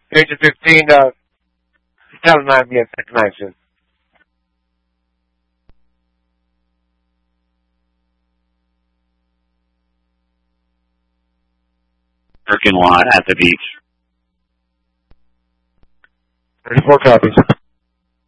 Agent 15, tell 9 me at 9, sir. Birkenlaw at the beach. 34 copies.